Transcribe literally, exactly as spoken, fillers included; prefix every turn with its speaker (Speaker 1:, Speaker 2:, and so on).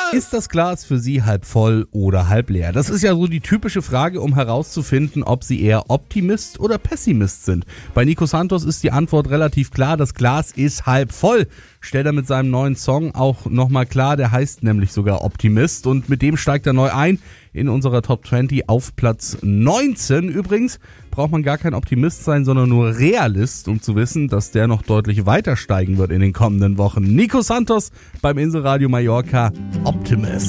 Speaker 1: Ist das Glas für Sie halb voll oder halb leer? Das ist ja so die typische Frage, um herauszufinden, ob Sie eher Optimist oder Pessimist sind. Bei Nico Santos ist die Antwort relativ klar, das Glas ist halb voll. Stellt er mit seinem neuen Song auch nochmal klar, der heißt nämlich sogar Optimist und mit dem steigt er neu ein in unserer Top zwanzig auf Platz neunzehn. Übrigens braucht man gar kein Optimist sein, sondern nur Realist, um zu wissen, dass der noch deutlich weiter steigen wird in den kommenden Wochen. Nico Santos beim Inselradio Mallorca, Optimist.